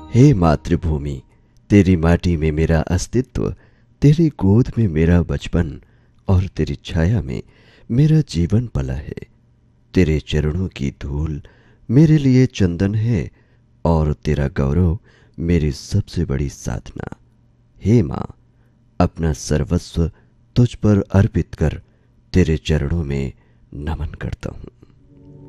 हे मातृभूमि, तेरी माटी में मेरा अस्तित्व, तेरी गोद में मेरा बचपन और तेरी छाया में मेरा जीवन पला है। तेरे चरणों की धूल मेरे लिए चंदन है और तेरा गौरव मेरी सबसे बड़ी साधना। हे माँ, अपना सर्वस्व तुझ पर अर्पित कर तेरे चरणों में नमन करता हूँ।